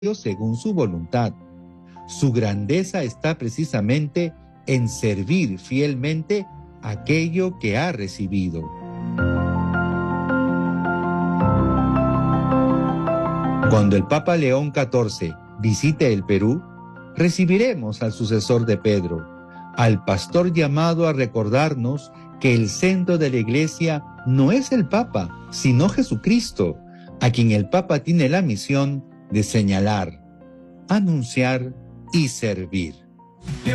según su voluntad. Su grandeza está precisamente en servir fielmente aquello que ha recibido. Cuando el Papa León XIV visite el Perú, recibiremos al sucesor de Pedro, al pastor llamado a recordarnos que el centro de la Iglesia no es el Papa, sino Jesucristo, a quien el Papa tiene la misión de señalar, anunciar y servir.